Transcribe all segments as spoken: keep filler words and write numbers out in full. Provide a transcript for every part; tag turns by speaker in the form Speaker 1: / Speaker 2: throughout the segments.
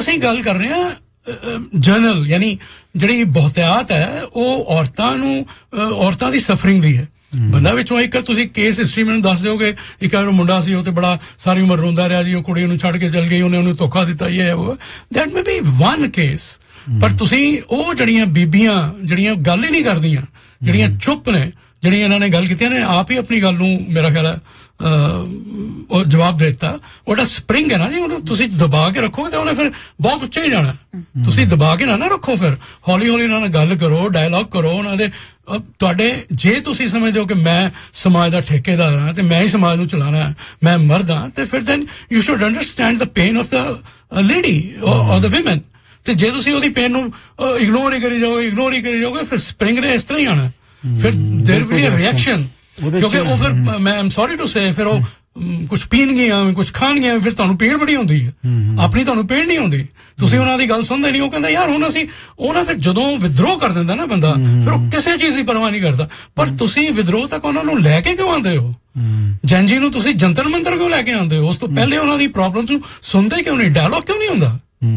Speaker 1: ਅਸੀਂ ਗੱਲ ਕਰ ਰਹੇ ਹਾਂ ਜਨਰਲ, ਯਾਨੀ ਜਿਹੜੀ ਬਹੁਤਿਆਤ ਹੈ ਉਹ ਔਰਤਾਂ ਨੂੰ ਔਰਤਾਂ ਦੀ ਸਫਰਿੰਗ ਦੀ ਹੈ। ਬੰਦਾ ਵਿੱਚੋਂ ਇੱਕ ਤੁਸੀਂ ਕੇਸ ਹਿਸਟਰੀ ਮੈਨੂੰ ਦੱਸ ਦਿਓਗੇ, ਇੱਕ ਮੁੰਡਾ ਸੀ ਉਹ ਤੇ ਬੜਾ ਸਾਰੀ ਉਮਰ ਰੋਂਦਾ ਰਿਹਾ ਜੀ, ਉਹ ਕੁੜੀ ਨੂੰ ਛੱਡ ਕੇ ਚਲ ਗਈ, ਉਹਨੇ ਉਹਨੂੰ ਧੋਖਾ ਦਿੱਤਾ, ਇਹ ਉਹ that may be one case. ਪਰ ਤੁਸੀਂ ਉਹ ਜਿਹੜੀਆਂ ਬੀਬੀਆਂ ਜਿਹੜੀਆਂ ਗੱਲ ਹੀ ਨਹੀਂ ਕਰਦੀਆਂ, ਜਿਹੜੀਆਂ ਚੁੱਪ ਨੇ, ਜਿਹੜੀਆਂ ਇਹਨਾਂ ਨੇ ਗੱਲ ਕੀਤੀਆਂ ਨੇ, ਆਪ ਹੀ ਆਪਣੀ ਗੱਲ ਨੂੰ ਮੇਰਾ ਖਿਆਲ ਹੈ ਉਹ ਜਵਾਬ ਦੇ ਦਿੱਤਾ। ਉਹਦਾ ਸਪਰਿੰਗ ਹੈ ਨਾ ਜੀ, ਉਹਨੂੰ ਤੁਸੀਂ ਦਬਾ ਕੇ ਰੱਖੋਗੇ ਤਾਂ ਉਹਨੇ ਫਿਰ ਬਹੁਤ ਉੱਚੇ ਹੀ ਜਾਣਾ। ਤੁਸੀਂ ਦਬਾ ਕੇ ਨਾ ਨਾ ਰੱਖੋ, ਫਿਰ ਹੌਲੀ ਹੌਲੀ ਉਹਨਾਂ ਨਾਲ ਗੱਲ ਕਰੋ, ਡਾਇਲੌਗ ਕਰੋ ਉਹਨਾਂ ਦੇ। ਤੁਹਾਡੇ ਜੇ ਤੁਸੀਂ ਸਮਝਦੇ ਹੋ ਕਿ ਮੈਂ ਸਮਾਜ ਦਾ ਠੇਕੇਦਾਰ ਹਾਂ ਤੇ ਮੈਂ ਹੀ ਸਮਾਜ ਨੂੰ ਚਲਾਉਣਾ ਹੈ, ਮੈਂ ਮਰਦ ਹਾਂ, ਤੇ ਫਿਰ then you should understand the pain of the lady ਔਰ ਦ ਵਿਮਨ। ਤੇ ਜੇ ਤੁਸੀਂ ਉਹਦੀ ਪੇਨ ਨੂੰ ਇਗਨੋਰ ਹੀ ਕਰੀ ਜਾਓਗੇ ਇਗਨੋਰ ਹੀ ਕਰੀ ਜਾਓਗੇ ਫਿਰ ਸਪਰਿੰਗ ਨੇ ਇਸ ਤਰ੍ਹਾਂ ਹੀ ਆਉਣਾ। ਫਿਰ ਦੇਰ ਵਿਲ ਬੀ ਅ ਰਿਐਕਸ਼ਨ, ਕਿਉਂਕਿ ਉਹ ਫਿਰ ਮੈਂ ਆਮ ਸੌਰੀ ਟੂ ਸੇ ਫਿਰ ਉਹ ਕੁਝ ਪੀਣਗੀਆਂ, ਕੁਝ ਖਾਣਗੀਆਂ, ਫਿਰ ਤੁਹਾਨੂੰ ਪੀੜ ਬੜੀ ਹੁੰਦੀ ਹੈ, ਆਪਣੀ ਤੁਹਾਨੂੰ ਪੀੜ ਨਹੀਂ ਹੁੰਦੀ, ਤੁਸੀਂ ਉਹਨਾਂ ਦੀ ਗੱਲ ਸੁਣਦੇ ਨਹੀਂ। ਉਹ ਕਹਿੰਦਾ ਯਾਰ ਹੁਣ ਅਸੀਂ ਉਹ ਨਾ ਫਿਰ ਜਦੋਂ ਵਿਦਰੋਹ ਕਰ ਦਿੰਦਾ ਨਾ ਬੰਦਾ, ਫਿਰ ਉਹ ਕਿਸੇ ਚੀਜ਼ ਦੀ ਪਰਵਾਹ ਨਹੀਂ ਕਰਦਾ। ਪਰ ਤੁਸੀਂ ਵਿਦਰੋਹ ਤੱਕ ਉਹਨਾਂ ਨੂੰ ਲੈ ਕੇ ਕਿਉਂ ਆਉਂਦੇ ਹੋ? ਜੈਨਜੀ ਨੂੰ ਤੁਸੀਂ ਜੰਤਰ ਮੰਤਰ ਕਿਉਂ ਲੈ ਕੇ ਆਉਂਦੇ ਹੋ? ਉਸ ਤੋਂ ਪਹਿਲੇ ਉਹਨਾਂ ਦੀ ਪ੍ਰੋਬਲਮਸ ਨੂੰ ਸੁਣਦੇ ਕਿਉਂ ਨਹੀਂ? ਡਾਇਲੌਗ ਕਿਉਂ ਨਹੀਂ ਹੁੰਦਾ?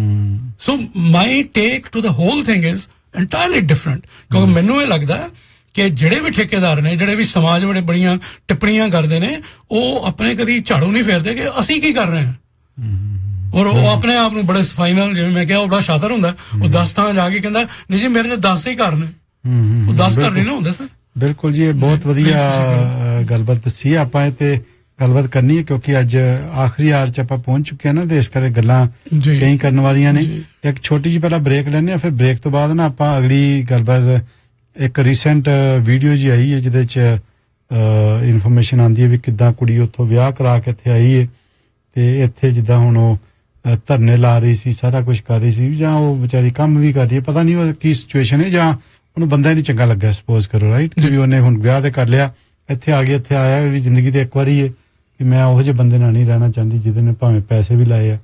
Speaker 1: ਸੋ ਮਾਈ ਟੇਕ to the hole thing is ਐਂਟਾਇਰਲੀ different, ਕਿਉਂਕਿ ਮੈਨੂੰ ਇਹ ਲੱਗਦਾ ਕਿ ਜਿਹੜੇ ਵੀ ਠੇਕੇਦਾਰ ਨੇ, ਜਿਹੜੇ ਵੀ ਸਮਾਜ ਬੜੇ ਬੜੀਆਂ ਟਿੱਪਣੀਆਂ ਕਰਦੇ ਨੇ, ਉਹ ਆਪਣੇ ਕਦੀ ਝਾੜੂ ਨਹੀਂ ਫੇਰਦੇ ਕਿ ਅਸੀਂ ਕੀ ਕਰ ਰਹੇ ਹਾਂ। ਔਰ ਉਹ ਆਪਣੇ ਆਪ ਨੂੰ ਬੜੇ ਸਫਾਈ ਨਾਲ, ਜਿਵੇਂ ਮੈਂ ਕਿਹਾ, ਉਹ ਬੜਾ ਸ਼ਾਤਰ ਹੁੰਦਾ, ਉਹ ਦਸ ਥਾਂ ਜਾ ਕੇ ਕਹਿੰਦਾ ਨਹੀਂ ਜੀ ਮੇਰੇ ਤੇ ਦਸ ਹੀ ਘਰ ਨੇ, ਉਹ ਦਸ ਘਰ ਨਹੀਂ ਨਾ ਹੁੰਦੇ ਸਰ।
Speaker 2: ਬਿਲਕੁਲ ਜੀ, ਇਹ ਬਹੁਤ ਵਧੀਆ ਗੱਲਬਾਤ ਦੱਸੀ। ਆਪਾਂ ਇਹ ਤੇ ਗੱਲਬਾਤ ਕਰਨੀ ਹੈ ਕਿਉਂਕਿ ਅੱਜ ਆਖਰੀ ਹਾਰ ਚ ਆਪਾਂ ਪਹੁੰਚ ਚੁੱਕੇ ਹਾਂ ਨਾ, ਤੇ ਇਸ ਕਰਕੇ ਗੱਲਾਂ ਕਈ ਕਰਨ ਵਾਲੀਆਂ ਨੇ। ਇੱਕ ਛੋਟੀ ਜਿਹੀ ਪਹਿਲਾਂ ਬ੍ਰੇਕ ਲੈਂਦੇ ਹਾਂ, ਫਿਰ ਬ੍ਰੇਕ ਤੋਂ ਬਾਅਦ ਨਾ ਆਪਾਂ ਅਗਲੀ ਗੱਲਬਾਤ, ਇੱਕ ਰੀਸੈਂਟ ਵੀਡੀਓ ਜੀ ਆਈ ਹੈ ਜਿਹਦੇ ਚ ਇਨਫੋਰਮੇਸ਼ਨ ਆਉਂਦੀ ਹੈ ਵੀ ਕਿੱਦਾਂ ਕੁੜੀ ਉੱਥੋਂ ਵਿਆਹ ਕਰਾ ਕੇ ਇੱਥੇ ਆਈ ਹੈ, ਤੇ ਇੱਥੇ ਜਿੱਦਾਂ ਹੁਣ ਉਹ ਧਰਨੇ ਲਾ ਰਹੀ ਸੀ, ਸਾਰਾ ਕੁਝ ਕਰ ਰਹੀ ਸੀ, ਜਾਂ ਉਹ ਵਿਚਾਰੀ ਕੰਮ ਵੀ ਕਰ ਰਹੀ ਹੈ, ਪਤਾ ਨਹੀਂ ਉਹ ਕੀ ਸਿਚੁਏਸ਼ਨ ਹੈ, ਜਾਂ ਉਹਨੂੰ ਬੰਦਾ ਹੀ ਨਹੀਂ ਚੰਗਾ ਲੱਗਾ ਸਪੋਜ਼ ਕਰੋ, ਰਾਈਟ, ਵੀ ਉਹਨੇ ਹੁਣ ਵਿਆਹ ਤੇ ਕਰ ਲਿਆ, ਇੱਥੇ ਆ ਗਿਆ, ਇੱਥੇ ਆਇਆ ਵੀ ਜ਼ਿੰਦਗੀ ਤੇ ਇੱਕ ਵਾਰੀ ਹੈ ਕਿ ਮੈਂ ਉਹੋ ਜਿਹੇ ਬੰਦੇ ਨਾਲ ਨਹੀਂ ਰਹਿਣਾ ਚਾਹੁੰਦੀ ਜਿਹਦੇ ਨੇ ਭਾਵੇਂ ਪੈਸੇ ਵੀ ਲਾਏ ਆ।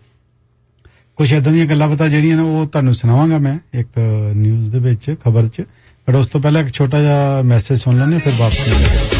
Speaker 2: ਕੁਛ ਏਦਾਂ ਦੀਆਂ ਗੱਲਾਂ ਪਤਾ ਜਿਹੜੀਆਂ ਨੇ ਉਹ ਤੁਹਾਨੂੰ ਸੁਣਾਵਾਂਗਾ ਮੈਂ ਇੱਕ ਨਿਊਜ਼ ਦੇ ਵਿੱਚ, ਖਬਰ ਚ। ਪਰ ਉਸ ਤੋਂ ਪਹਿਲਾਂ ਇੱਕ ਛੋਟਾ ਜਿਹਾ ਮੈਸੇਜ ਸੁਣ ਲੈਂਦੇ ਫਿਰ ਵਾਪਸ।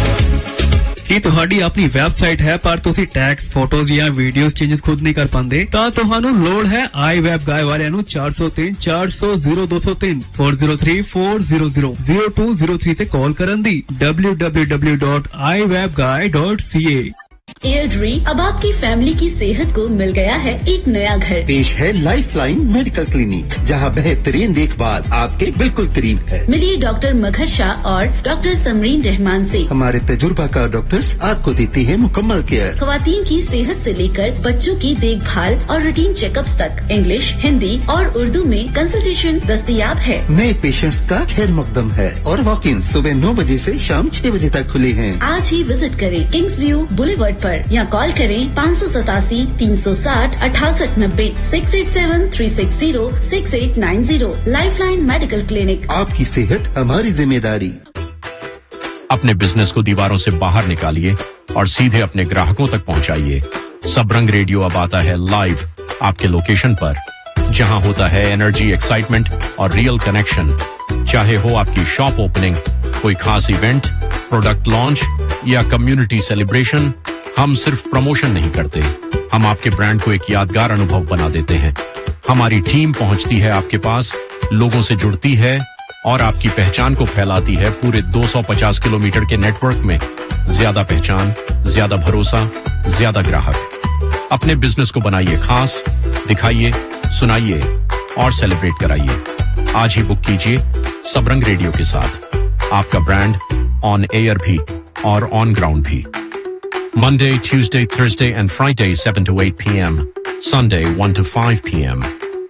Speaker 3: ਕੀ ਤੁਹਾਡੀ ਆਪਣੀ ਵੈਬਸਾਈਟ ਹੈ ਪਰ ਤੁਸੀਂ ਟੈਕਸ, ਫੋਟੋਜ਼ ਜਾਂ ਵੀਡੀਓਜ਼ ਚੇਂਜਸ ਖੁਦ ਨਹੀਂ ਕਰ ਪਾਉਂਦੇ? ਤਾਂ ਤੁਹਾਨੂੰ ਲੋੜ ਹੈ ਆਈ ਵੈਬ ਗਾਏ ਵਾਲਿਆਂ ਨੂੰ ਚਾਰ ਸੌ ਤਿੰਨ ਚਾਰ ਸੌ ਜ਼ੀਰੋ ਦੋ ਸੌ ਤਿੰਨ ਚਾਰ ਜ਼ੀਰੋ ਥ੍ਰੀ ਚਾਰ zero zero zero two zero three ਤੇ ਕਾਲ ਕਰਨ ਦੀ ਡਬਲਿਊ ਡਬਲਿਊ ਡਬਲਿਊ ਡਾਟ आई वेब गाय डॉट सी ए।
Speaker 4: एयरड्री, अब आपकी फैमिली की सेहत को मिल गया है एक नया घर।
Speaker 5: पेश है लाइफलाइन मेडिकल क्लिनिक, जहां बेहतरीन देखभाल आपके बिल्कुल करीब है।
Speaker 4: मिलिए डॉक्टर मगर शाह और डॉक्टर समरीन रहमान से।
Speaker 5: हमारे तजुर्बाकार डॉक्टर्स आपको देते हैं मुकम्मल केयर।
Speaker 4: खवातीन की सेहत से लेकर बच्चों की देखभाल और रूटीन चेकअप्स तक इंग्लिश, हिंदी और उर्दू में कंसल्टेशन दस्तयाब है।
Speaker 5: नए पेशेंट्स का खैर मकदम है और वॉक इन सुबह नौ बजे से शाम छह बजे तक खुले हैं।
Speaker 4: आज ही विजिट करें किंग्स व्यू बुलेवर्ड पर या कॉल करें पाँच सौ सतासी तीन सौ साठ अठासठ नब्बे six eight seven three six zero six eight nine zero. Lifeline medical clinic,
Speaker 5: आपकी सेहत हमारी जिम्मेदारी।
Speaker 6: अपने बिजनेस को दीवारों से बाहर निकालिए और सीधे अपने ग्राहकों तक पहुंचाइए। सबरंग रेडियो अब आता है लाइव आपके लोकेशन पर, जहां होता है एनर्जी, एक्साइटमेंट और रियल कनेक्शन। चाहे हो आपकी शॉप ओपनिंग, कोई खास इवेंट, प्रोडक्ट लॉन्च या कम्युनिटी सेलिब्रेशन, हम सिर्फ प्रमोशन नहीं करते, हम आपके ब्रांड को एक यादगार अनुभव बना देते हैं। हमारी टीम पहुंचती है आपके पास, लोगों से जुड़ती है और आपकी पहचान को फैलाती है पूरे दो सौ पचास किलोमीटर के नेटवर्क में। ज्यादा पहचान, ज्यादा भरोसा, ज्यादा ग्राहक। अपने बिजनेस को बनाइए खास, दिखाइए, सुनाइए और सेलिब्रेट कराइए। आज ही बुक कीजिए सबरंग रेडियो के साथ, आपका ब्रांड ऑन एयर भी और ऑन ग्राउंड भी। Monday, Tuesday, Thursday and Friday seven to eight p m Sunday one to five p m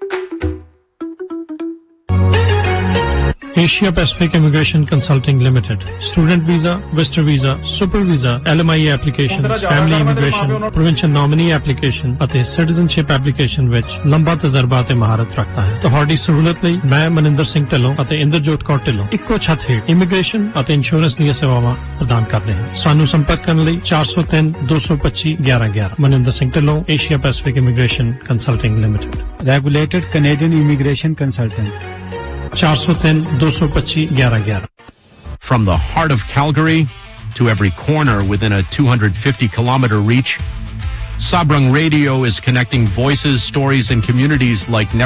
Speaker 7: Asia Pacific Immigration Consulting Limited, Student Visa, Visitor Visa, Super Visa, L M I A application, Family Immigration, Provincial Nominee application ਅਤੇ Citizenship application ਵਿੱਚ ਲੰਬਾ ਤਜਰਬਾ ਤੇ ਮਹਾਰਤ ਰੱਖਦਾ ਹੈ। ਤੁਹਾਡੀ ਸਹੂਲਤ ਲਈ ਮੈਂ ਮਨਿੰਦਰ ਸਿੰਘ ਢਿੱਲੋਂ ਅਤੇ ਇੰਦਰਜੋਤ ਕੌਰ ਢਿੱਲੋਂ ਇੱਕੋ ਛੱਤ ਹੇਠ ਇਮੀਗ੍ਰੇਸ਼ਨ ਅਤੇ ਇੰਸ਼ੋਰੈਂਸ ਦੀਆਂ ਸੇਵਾਵਾਂ ਪ੍ਰਦਾਨ ਕਰਦੇ ਹਾਂ। ਸਾਨੂੰ ਸੰਪਰਕ ਕਰਨ ਲਈ ਚਾਰ ਸੌ ਤਿੰਨ ਦੋ ਸੌ ਪੱਚੀ ਗਿਆਰਾਂ ਗਿਆਰਾਂ। Maninder Singh Dhillon, Asia Pacific Immigration Consulting Limited,
Speaker 2: Regulated Canadian Immigration Consultant।
Speaker 7: चार सौ तीन दो सौ पच्चीस ग्यारह ग्यारह।
Speaker 6: From the heart of Calgary to every corner within a two hundred fifty kilometer reach, Sabrang Radio is connecting voices, stories, and communities like never